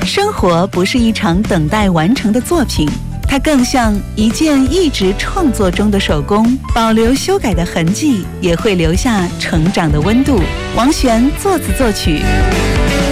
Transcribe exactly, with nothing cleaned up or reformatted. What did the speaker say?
生活不是一场等待完成的作品，它更像一件一直创作中的手工，保留修改的痕迹，也会留下成长的温度。王璇作词作曲。